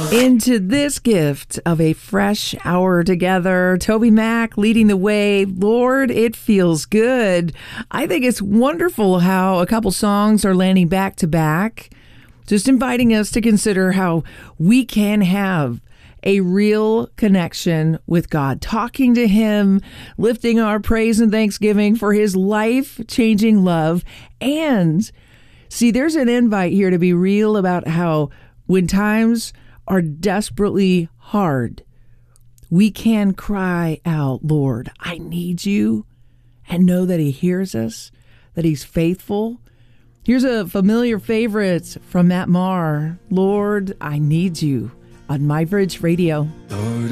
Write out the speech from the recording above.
Into this gift of a fresh hour together. Toby Mac leading the way. Lord, it feels good. I think it's wonderful how a couple songs are landing back to back, just inviting us to consider how we can have a real connection with God, talking to Him, lifting our praise and thanksgiving for His life-changing love. And see, there's an invite here to be real about how when times are desperately hard, we can cry out, Lord, I need you, and know that He hears us, that He's faithful. Here's a familiar favorite from Matt Maher, Lord, I Need You, on My Bridge Radio. Lord,